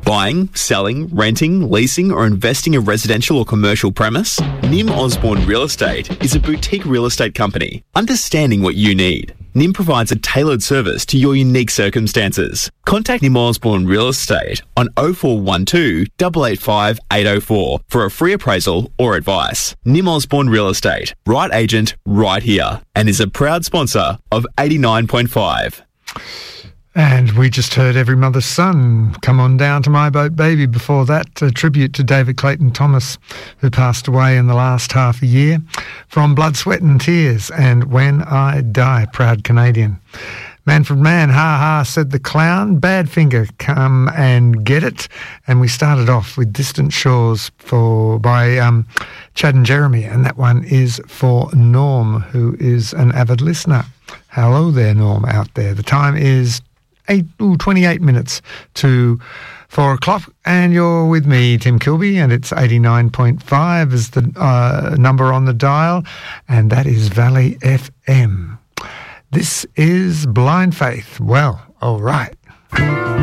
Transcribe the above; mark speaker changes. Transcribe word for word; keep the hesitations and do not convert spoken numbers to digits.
Speaker 1: Buying, selling, renting, leasing or investing a residential or commercial premise? Nim Osborne Real Estate is a boutique real estate company understanding what you need. Nim provides a tailored service to your unique circumstances. Contact Nim Osborne Real Estate on oh four one two, eight eight five, eight oh four for a free appraisal or advice. Nim Osborne Real Estate, right agent, right here, and is a proud sponsor of eighty-nine point five.
Speaker 2: And we just heard Every Mother's Son, Come On Down to My Boat Baby. Before that, a tribute to David Clayton Thomas, who passed away in the last half a year, from Blood, Sweat and Tears and When I Die, Proud Canadian. Manfred Mann, Ha Ha, Said the Clown, Badfinger, Come and Get It. And we started off with Distant Shores for by um, Chad and Jeremy, and that one is for Norm, who is an avid listener. Hello there, Norm, out there. The time is Eight, ooh, twenty-eight minutes to four o'clock, and you're with me, Tim Kilby, and it's eighty-nine point five is the uh, number on the dial, and that is Valley F M. This is Blind Faith. Well, all right.